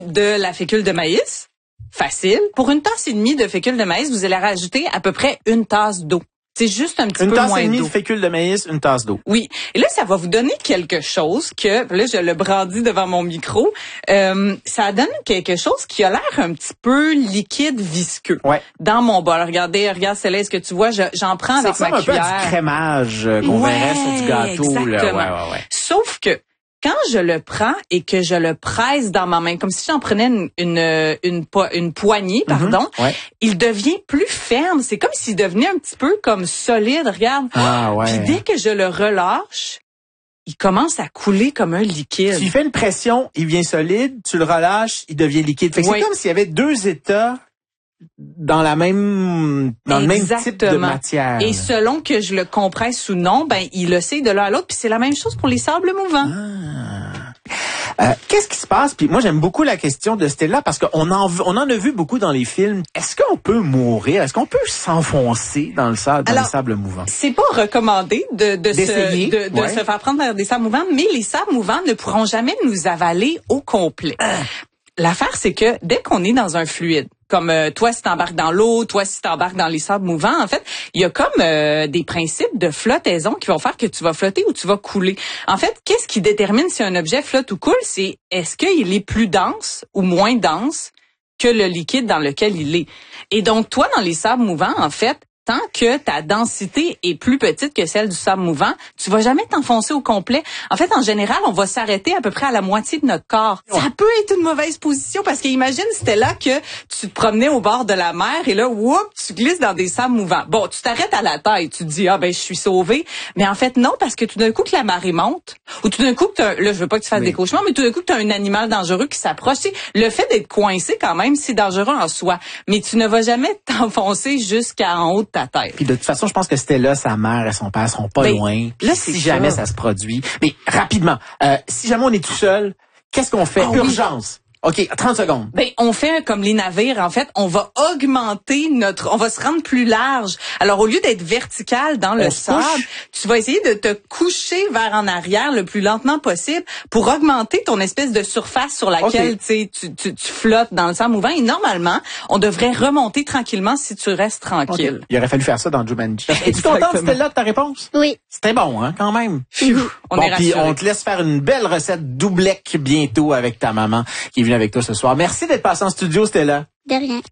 de la fécule de maïs. Facile. Pour une tasse et demie de fécule de maïs, vous allez rajouter à peu près une tasse d'eau. C'est juste un petit peu moins d'eau. Une tasse et demie de fécule de maïs, une tasse d'eau. Oui. Et là, ça va vous donner quelque chose que, là, je le brandis devant mon micro, ça donne quelque chose qui a l'air un petit peu liquide, visqueux. Ouais. Dans mon bol. Regarde celle-là, est-ce que tu vois, j'en prends avec ma cuillère. Ça ressemble un peu à du crémage qu'on verrait sur du gâteau. Exactement. Là. Ouais. Sauf que, quand je le prends et que je le presse dans ma main, comme si j'en prenais une poignée, pardon, il devient plus ferme. C'est comme s'il devenait un petit peu comme solide, regarde. Ah ouais. Puis dès que je le relâche, il commence à couler comme un liquide. Tu fais une pression, il devient solide, tu le relâches, il devient liquide. Fait que c'est comme s'il y avait deux états dans le même type de matière. Et selon que je le compresse ou non, ben il le sait de l'un à l'autre. Puis c'est la même chose pour les sables mouvants. Qu'est-ce qui se passe? Puis moi, j'aime beaucoup la question de Stella parce qu'on en a vu beaucoup dans les films. Est-ce qu'on peut mourir? Est-ce qu'on peut s'enfoncer dans le sable, dans les sables mouvants? C'est pas recommandé de se faire prendre par des sables mouvants, mais les sables mouvants ne pourront jamais nous avaler au complet. L'affaire, c'est que dès qu'on est dans un fluide, comme toi si t'embarques dans l'eau, toi si t'embarques dans les sables mouvants, en fait, il y a comme des principes de flottaison qui vont faire que tu vas flotter ou tu vas couler. En fait, qu'est-ce qui détermine si un objet flotte ou coule? C'est est-ce qu'il est plus dense ou moins dense que le liquide dans lequel il est. Et donc, toi, dans les sables mouvants, en fait, tant que ta densité est plus petite que celle du sable mouvant, tu vas jamais t'enfoncer au complet. En fait, en général, on va s'arrêter à peu près à la moitié de notre corps. Ça peut être une mauvaise position parce qu'imagine c'était là que tu te promenais au bord de la mer et là, tu glisses dans des sables mouvants. Bon, tu t'arrêtes à la taille, tu te dis je suis sauvé, mais en fait non parce que tout d'un coup que la marée monte ou tout d'un coup que là je veux pas que tu fasses des cauchemars, mais tout d'un coup que tu as un animal dangereux qui s'approche, le fait d'être coincé quand même, c'est dangereux en soi, mais tu ne vas jamais t'enfoncer jusqu'à en haut de ta tête. Puis de toute façon, je pense que Stella, sa mère et son père seront pas loin. Là, si jamais ça se produit. Mais rapidement, si jamais on est tout seul, qu'est-ce qu'on fait? Urgence. OK, 30 secondes. Ben, on fait comme les navires, en fait, on va augmenter on va se rendre plus large. Alors, au lieu d'être vertical dans le sable, tu vas essayer de te coucher vers en arrière le plus lentement possible pour augmenter ton espèce de surface sur laquelle, tu flottes dans le sable mouvant. Et normalement, on devrait remonter tranquillement si tu restes tranquille. Okay. Il aurait fallu faire ça dans Jumanji. Es-tu contente, Stella, de ta réponse? Oui. C'était bon, hein, quand même. On est rassurés. Puis on te laisse faire une belle recette doublec bientôt avec ta maman qui est venue avec toi ce soir. Merci d'être passé en studio, Stella. De rien.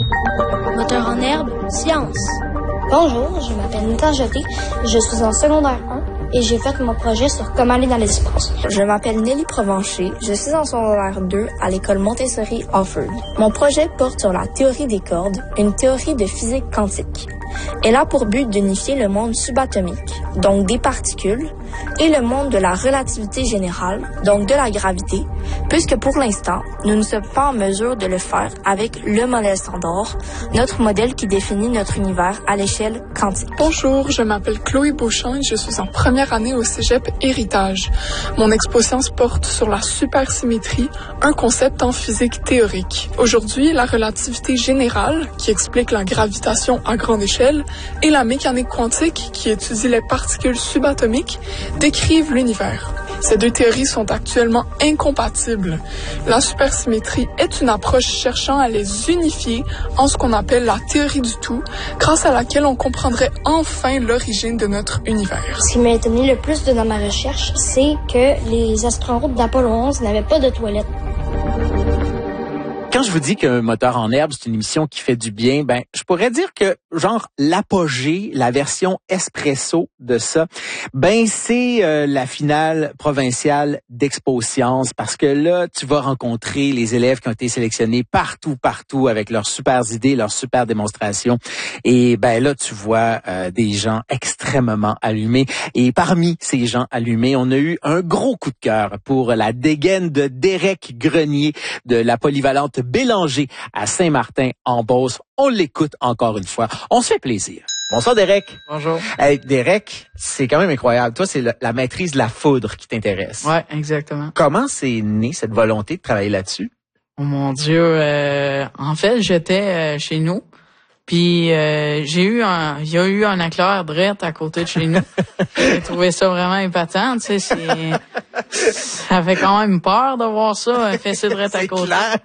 Moteur en herbe, science. Bonjour, je m'appelle Nathan Jeté, je suis en secondaire 1 et j'ai fait mon projet sur comment aller dans l'espace. Je m'appelle Nelly Provencher, je suis en secondaire 2 à l'école Montessori Offord. Mon projet porte sur la théorie des cordes, une théorie de physique quantique. Elle a pour but d'unifier le monde subatomique, donc des particules, et le monde de la relativité générale, donc de la gravité, puisque pour l'instant, nous ne sommes pas en mesure de le faire avec le modèle standard, notre modèle qui définit notre univers à l'échelle quantique. Bonjour, je m'appelle Chloé Beauchamp et je suis en première année au Cégep Héritage. Mon expo-science porte sur la supersymétrie, un concept en physique théorique. Aujourd'hui, la relativité générale, qui explique la gravitation à grande échelle, et la mécanique quantique, qui étudie les particules subatomiques, décrivent l'univers. Ces deux théories sont actuellement incompatibles. La supersymétrie est une approche cherchant à les unifier en ce qu'on appelle la théorie du tout, grâce à laquelle on comprendrait enfin l'origine de notre univers. Ce qui m'a étonné le plus dans ma recherche, c'est que les astronautes d'Apollo 11 n'avaient pas de toilettes. Quand je vous dis qu'un moteur en herbe, c'est une émission qui fait du bien, ben je pourrais dire que genre l'apogée, la version espresso de ça, ben c'est la finale provinciale d'Expo Science parce que là tu vas rencontrer les élèves qui ont été sélectionnés partout avec leurs super idées, leurs super démonstrations et ben là tu vois des gens extrêmement allumés et parmi ces gens allumés, on a eu un gros coup de cœur pour la dégaine de Derek Grenier de la polyvalente Bélanger à Saint-Martin-en-Beauce. On l'écoute encore une fois. On se fait plaisir. Bonsoir, Derek. Bonjour. Hey, Derek, c'est quand même incroyable. Toi, c'est la maîtrise de la foudre qui t'intéresse. Ouais, exactement. Comment c'est né cette volonté de travailler là-dessus? Oh mon Dieu, en fait, j'étais chez nous. Puis il y a eu un éclair drette à côté de chez nous. J'ai trouvé ça vraiment épatant, tu sais, ça fait quand même peur de voir ça, un fessé drette à côté. Clair.